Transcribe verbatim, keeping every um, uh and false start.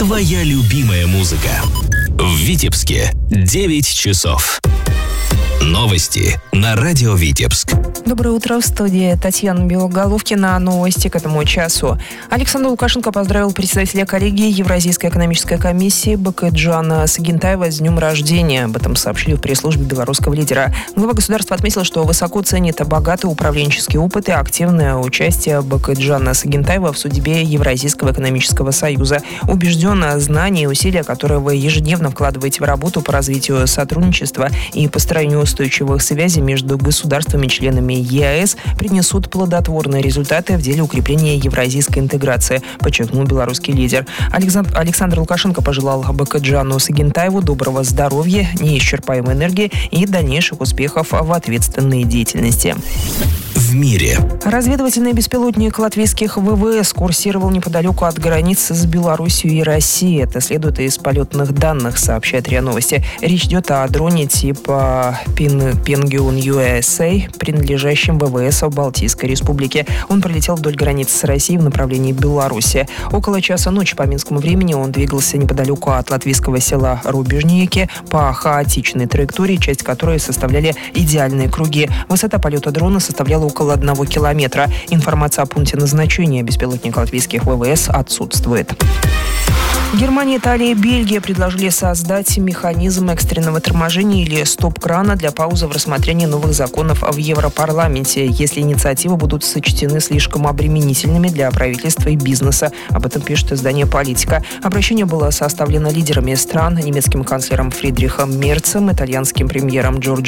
Твоя любимая музыка. В Витебске девять часов. Новости на радио Витебск. Доброе утро, в студии Татьяна Белоголовкина. Новости к этому часу. Александр Лукашенко поздравил председателя коллегии Евразийской экономической комиссии Бакытжана Сагентаева с днем рождения. Об этом сообщили в пресс-службе белорусского лидера. Глава государства отметил, что высоко ценит богатый управленческий опыт и активное участие Бакытжана Сагентаева в судьбе Евразийского экономического союза. Убежден, знания и усилия, которые вы ежедневно вкладываете в работу по развитию сотрудничества и построению устойчивых связей между государствами-членами ЕАЭС, принесут плодотворные результаты в деле укрепления евразийской интеграции, подчеркнул белорусский лидер. Александр, Александр Лукашенко пожелал Бакытжану Сагентаеву доброго здоровья, неисчерпаемой энергии и дальнейших успехов в ответственной деятельности. В мире. Разведывательный беспилотник латвийских ВВС курсировал неподалеку от границы с Белоруссией и Россией. Это следует из полетных данных, сообщает РИА Новости. Речь идет о дроне типа Пингюн ю эс эй, принадлежащем ВВС в Балтийской республике. Он пролетел вдоль границы с Россией в направлении Беларуси. Около часа ночи по минскому времени он двигался неподалеку от латвийского села Рубежники по хаотичной траектории, часть которой составляли идеальные круги. Высота полета дрона составляла около одного километра. Информация о пункте назначения беспилотника латвийских ВВС отсутствует. Германия, Италия и Бельгия предложили создать механизм экстренного торможения или стоп-крана для паузы в рассмотрении новых законов в Европарламенте, если инициативы будут сочтены слишком обременительными для правительства и бизнеса. Об этом пишет издание «Политика». Обращение было составлено лидерами стран, немецким канцлером Фридрихом Мерцем, итальянским премьером Джорджо